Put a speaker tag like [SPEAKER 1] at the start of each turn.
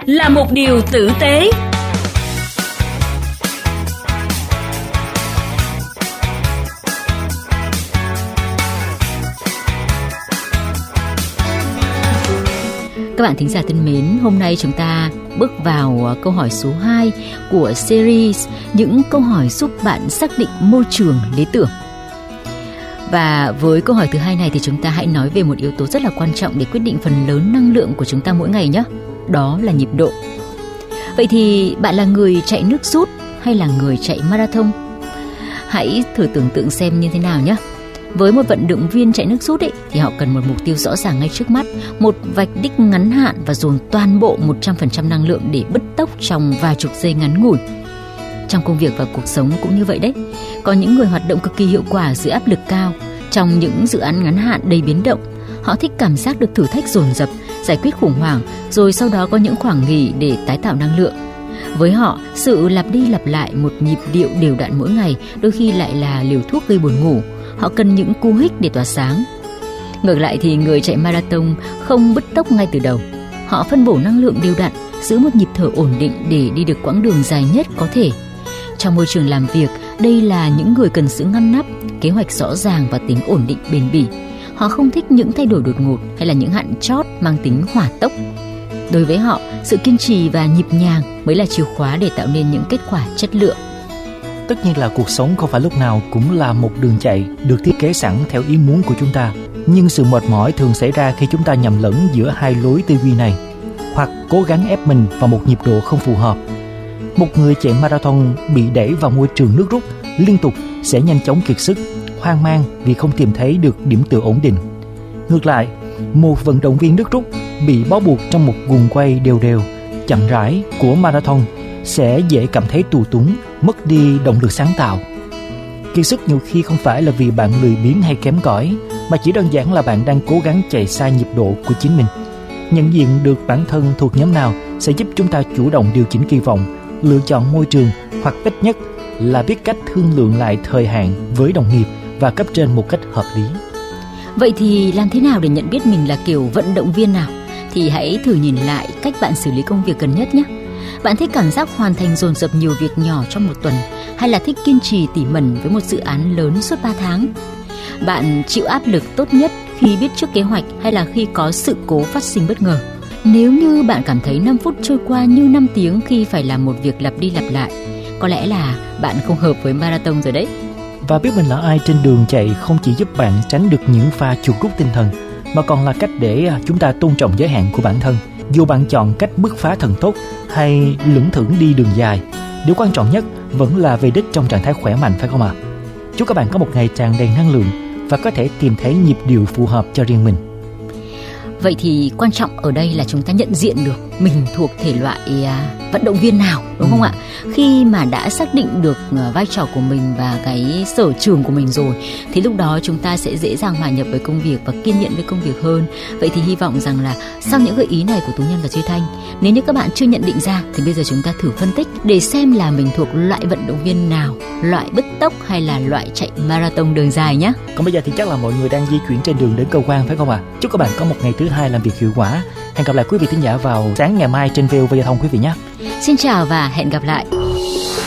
[SPEAKER 1] là một điều tử tế.
[SPEAKER 2] Các bạn thính giả thân mến, hôm nay chúng ta bước vào câu hỏi số 2 của series những câu hỏi giúp bạn xác định môi trường lý tưởng. Và với câu hỏi thứ hai này thì chúng ta hãy nói về một yếu tố rất là quan trọng để quyết định phần lớn năng lượng của chúng ta mỗi ngày nhé. Đó là nhịp độ. Vậy thì bạn là người chạy nước rút hay là người chạy marathon? Hãy thử tưởng tượng xem như thế nào nhé. Với một vận động viên chạy nước rút thì họ cần một mục tiêu rõ ràng ngay trước mắt, một vạch đích ngắn hạn và dồn toàn bộ 100% năng lượng để bứt tốc trong vài chục giây ngắn ngủi. Trong công việc và cuộc sống cũng như vậy đấy. Có những người hoạt động cực kỳ hiệu quả dưới áp lực cao. Trong những dự án ngắn hạn đầy biến động, họ thích cảm giác được thử thách dồn dập, giải quyết khủng hoảng, rồi sau đó có những khoảng nghỉ để tái tạo năng lượng. Với họ, sự lặp đi lặp lại một nhịp điệu đều đặn mỗi ngày đôi khi lại là liều thuốc gây buồn ngủ. Họ cần những cú hích để tỏa sáng. Ngược lại thì người chạy marathon không bứt tốc ngay từ đầu. Họ phân bổ năng lượng đều đặn, giữ một nhịp thở ổn định để đi được quãng đường dài nhất có thể. Trong môi trường làm việc, đây là những người cần sự ngăn nắp, kế hoạch rõ ràng và tính ổn định bền bỉ. Họ không thích những thay đổi đột ngột hay là những hạn chót mang tính hỏa tốc. Đối với họ, sự kiên trì và nhịp nhàng mới là chìa khóa để tạo nên những kết quả chất lượng.
[SPEAKER 3] Tất nhiên là cuộc sống không phải lúc nào cũng là một đường chạy được thiết kế sẵn theo ý muốn của chúng ta. Nhưng sự mệt mỏi thường xảy ra khi chúng ta nhầm lẫn giữa hai lối tư duy này, hoặc cố gắng ép mình vào một nhịp độ không phù hợp. Một người chạy marathon bị đẩy vào môi trường nước rút liên tục sẽ nhanh chóng kiệt sức, hoang mang vì không tìm thấy được điểm tựa ổn định. Ngược lại, một vận động viên nước rút bị bó buộc trong một guồng quay đều đều, chậm rãi của marathon sẽ dễ cảm thấy tù túng, mất đi động lực sáng tạo. Kiệt sức nhiều khi không phải là vì bạn lười biếng hay kém cỏi, mà chỉ đơn giản là bạn đang cố gắng chạy sai nhịp độ của chính mình. Nhận diện được bản thân thuộc nhóm nào sẽ giúp chúng ta chủ động điều chỉnh kỳ vọng, lựa chọn môi trường, hoặc ít nhất là biết cách thương lượng lại thời hạn với đồng nghiệp và cấp trên một cách hợp lý.
[SPEAKER 2] Vậy thì làm thế nào để nhận biết mình là kiểu vận động viên nào? Thì hãy thử nhìn lại cách bạn xử lý công việc gần nhất nhé. Bạn thích cảm giác hoàn thành dồn dập nhiều việc nhỏ trong một tuần, hay là thích kiên trì tỉ mẩn với một dự án lớn suốt 3 tháng? Bạn chịu áp lực tốt nhất khi biết trước kế hoạch hay là khi có sự cố phát sinh bất ngờ? Nếu như bạn cảm thấy 5 phút trôi qua như 5 tiếng khi phải làm một việc lặp đi lặp lại, có lẽ là bạn không hợp với marathon rồi đấy.
[SPEAKER 3] Và biết mình là ai trên đường chạy không chỉ giúp bạn tránh được những pha chuột rút tinh thần, mà còn là cách để chúng ta tôn trọng giới hạn của bản thân. Dù bạn chọn cách bứt phá thần tốc hay lững thững đi đường dài, điều quan trọng nhất vẫn là về đích trong trạng thái khỏe mạnh, phải không ạ? Chúc các bạn có một ngày tràn đầy năng lượng và có thể tìm thấy nhịp điệu phù hợp cho riêng mình.
[SPEAKER 2] Vậy thì quan trọng ở đây là chúng ta nhận diện được mình thuộc thể loại vận động viên nào, đúng không ạ? Khi mà đã xác định được vai trò của mình và cái sở trường của mình rồi, thì lúc đó chúng ta sẽ dễ dàng hòa nhập với công việc và kiên nhẫn với công việc hơn. Vậy thì hy vọng rằng là sau những gợi ý này của Tú Nhân và Duy Thanh, nếu như các bạn chưa nhận định ra thì bây giờ chúng ta thử phân tích để xem là mình thuộc loại vận động viên nào, loại bứt tốc hay là loại chạy marathon đường dài nhé.
[SPEAKER 3] Còn bây giờ thì chắc là mọi người đang di chuyển trên đường đến cơ quan, phải không ạ? Chúc các bạn có một ngày thứ hai làm việc hiệu quả. Hẹn gặp lại quý vị thính giả vào sáng ngày mai trên VOV Giao thông quý vị nhé.
[SPEAKER 2] Xin chào và hẹn gặp lại.